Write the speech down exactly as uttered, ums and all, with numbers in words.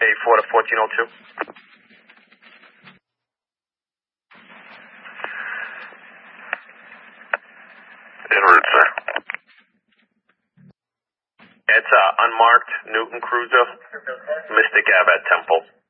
eight four to fourteen oh two. En route, sir. It's uh, unmarked Newton Cruiser, Mystic Ave at Temple.